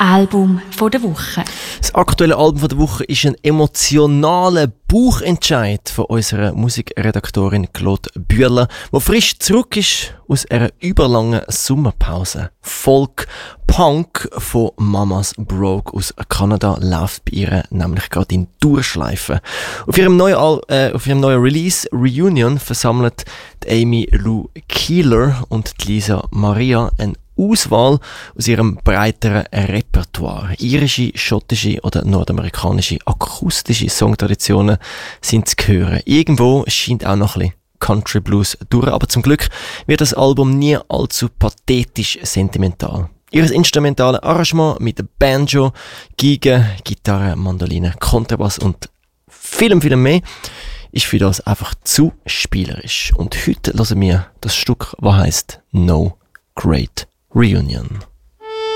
Album der Woche. Das aktuelle Album der Woche ist ein emotionaler Bauchentscheid von unserer Musikredaktorin Claude Bühler, die frisch zurück ist aus einer überlangen Sommerpause. Folk Punk von Mamas Broke aus Kanada läuft bei ihr nämlich gerade in Durchschleife. Auf ihrem neuen Release Reunion versammelt die Amy Lou Keeler und die Lisa Maria eine Auswahl aus ihrem breiteren Repertoire. Irische, schottische oder nordamerikanische akustische Songtraditionen sind zu hören. Irgendwo scheint auch noch ein bisschen Country Blues durch, aber zum Glück wird das Album nie allzu pathetisch sentimental. Ihr instrumentales Arrangement mit Banjo, Geige, Gitarre, Mandoline, Kontrabass und vielem mehr ist für das einfach zu spielerisch. Und heute hören wir das Stück, das heisst No Great Reunion.